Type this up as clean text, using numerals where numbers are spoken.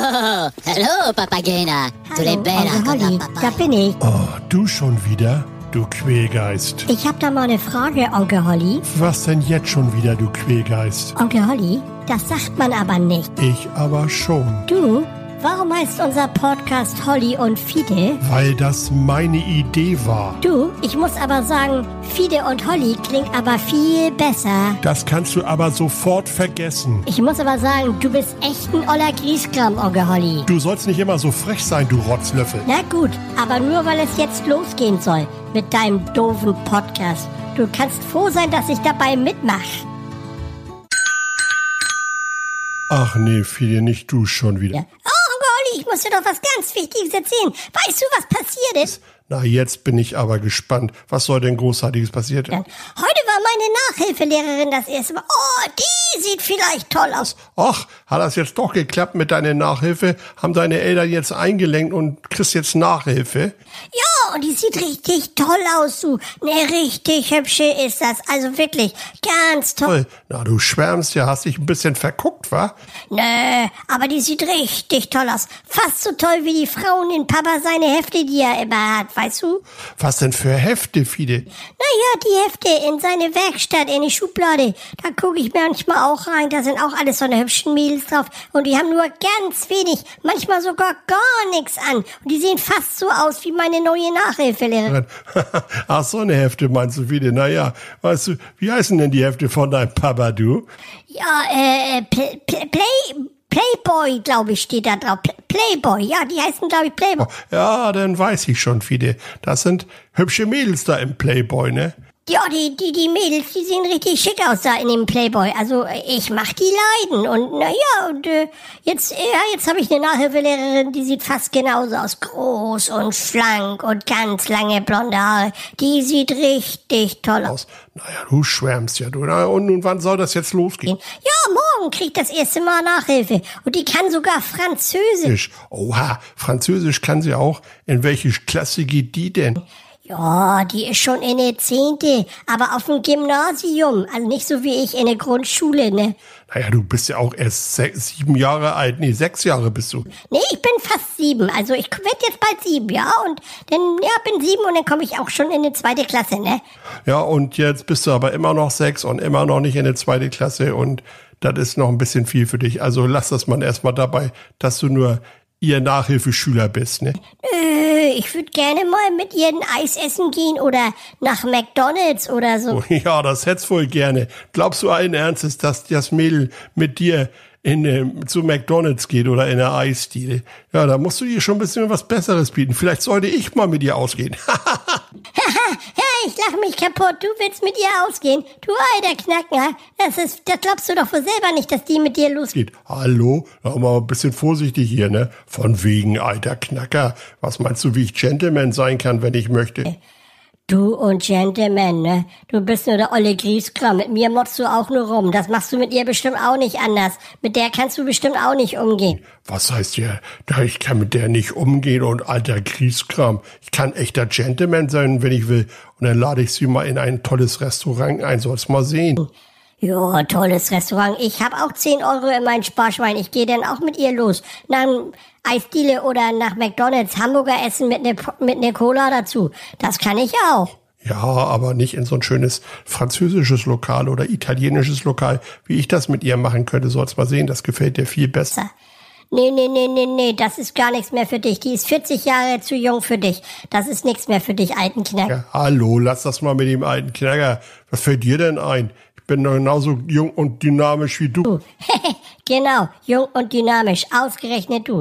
Hallo, Papagena. Hallo, Onkel Holly, da bin ich. Oh, du schon wieder? Du Quälgeist. Ich hab da mal eine Frage, Onkel Holly. Was denn jetzt schon wieder, du Quälgeist? Onkel Holly, das sagt man aber nicht. Ich aber schon. Du, warum heißt unser Podcast Holly und Fide? Weil das meine Idee war. Du, ich muss aber sagen, Fide und Holly klingt aber viel besser. Das kannst du aber sofort vergessen. Ich muss aber sagen, du bist echt ein oller Grieskram, Onkel Holly. Du sollst nicht immer so frech sein, du Rotzlöffel. Na gut, aber nur weil es jetzt losgehen soll mit deinem doofen Podcast. Du kannst froh sein, dass ich dabei mitmache. Ach nee, Fide, nicht du schon wieder. Ja. Oh, Onkel Holly, ich muss dir doch was ganz Wichtiges erzählen. Weißt du, was passiert ist? Na, jetzt bin ich aber gespannt. Was soll denn Großartiges passiert? Heute war meine Nachhilfelehrerin das erste Mal. Oh, die sieht vielleicht toll aus. Ach, hat das jetzt doch geklappt mit deiner Nachhilfe? Haben deine Eltern jetzt eingelenkt und kriegst jetzt Nachhilfe? Ja, und die sieht richtig toll aus, du. Ne, richtig hübsche ist das. Also wirklich, ganz toll. Na, du schwärmst ja, hast dich ein bisschen verguckt, wa? Nö, aber die sieht richtig toll aus. Fast so toll wie die Frauen in Papa seine Hefte, die er immer hat, weißt du? Was denn für Hefte, Fide? Naja, die Hefte in seine Werkstatt, in die Schublade. Da gucke ich manchmal auch rein. Da sind auch alles so eine hübschen Mädels drauf. Und die haben nur ganz wenig, manchmal sogar gar nichts an. Und die sehen fast so aus wie meine neue Nachhilfelehrerin. Ach, so eine Hefte meinst du, Fide? Naja, weißt du, wie heißen denn die Hefte von deinem Papa, du? Ja, Playboy, glaube ich, steht da drauf. Playboy, ja, die heißen, glaube ich, Playboy. Ja, dann weiß ich schon, Fide. Das sind hübsche Mädels da im Playboy, ne? Ja, die Mädels, die sehen richtig schick aus da in dem Playboy. Also, ich mach die leiden. Und, naja, und jetzt habe ich eine Nachhilfelehrerin, die sieht fast genauso aus. Groß und schlank und ganz lange blonde Haare. Die sieht richtig toll aus. Naja, du schwärmst ja, du. Und nun, wann soll das jetzt losgehen? Ja, morgen kriegt das erste Mal Nachhilfe. Und die kann sogar Französisch. Oha, Französisch kann sie auch. In welche Klasse geht die denn? Ja, die ist schon in der 10., aber auf dem Gymnasium. Also nicht so wie ich in der Grundschule, ne? Naja, du bist ja auch erst 7 Jahre alt. Nee, 6 Jahre bist du. Nee, ich bin fast 7. Also ich werde jetzt bald 7, ja? Und dann, ja, bin 7 und dann komme ich auch schon in die 2. Klasse, ne? Ja, und jetzt bist du aber immer noch 6 und immer noch nicht in der 2. Klasse und das ist noch ein bisschen viel für dich. Also lass das mal erstmal dabei, dass du nur ihr Nachhilfeschüler bist, ne? Ich würde gerne mal mit ihr ein Eis essen gehen oder nach McDonald's oder so. Ja, das hätt's wohl gerne. Glaubst du allen Ernstes, dass das Mädel mit dir zu McDonald's geht oder in der Eisdiele? Ja, da musst du ihr schon ein bisschen was Besseres bieten. Vielleicht sollte ich mal mit ihr ausgehen. Ja, ich lache mich kaputt. Du willst mit ihr ausgehen? Du alter Knacker. Das glaubst du doch wohl selber nicht, dass die mit dir losgeht. Hallo? Sag mal ein bisschen vorsichtig hier, ne? Von wegen alter Knacker. Was meinst du, wie ich Gentleman sein kann, wenn ich möchte? Du und Gentleman, ne? Du bist nur der olle Grieskram. Mit mir motzt du auch nur rum. Das machst du mit ihr bestimmt auch nicht anders. Mit der kannst du bestimmt auch nicht umgehen. Was heißt ja, ich kann mit der nicht umgehen und alter Grieskram. Ich kann echter Gentleman sein, wenn ich will. Und dann lade ich sie mal in ein tolles Restaurant ein. Soll's mal sehen. Ja, tolles Restaurant. Ich habe auch 10 Euro in mein Sparschwein. Ich gehe dann auch mit ihr los. Nach einem Eisdiele oder nach McDonald's Hamburger essen mit ne Cola dazu. Das kann ich auch. Ja, aber nicht in so ein schönes französisches Lokal oder italienisches Lokal, wie ich das mit ihr machen könnte. Soll's mal sehen, das gefällt dir viel besser. Nee, das ist gar nichts mehr für dich. Die ist 40 Jahre zu jung für dich. Das ist nichts mehr für dich, alten Knacker. Ja, hallo, lass das mal mit dem alten Knacker. Was fällt dir denn ein? Ich bin doch genauso jung und dynamisch wie du. Genau, jung und dynamisch, ausgerechnet du.